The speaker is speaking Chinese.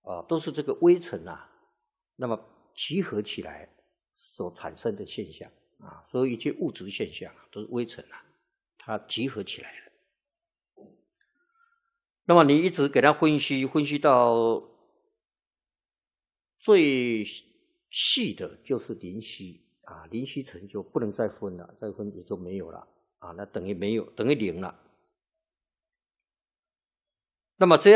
都是这个微尘啊，那么集合起来所产生的现象啊，所有一切物质现象都是微尘啊，它集合起来了。那么你一直给它分析到最细的就是灵犀啊，灵犀层就不能再分了，再分也就没有了啊，那等于没有，等于零了。那么这样。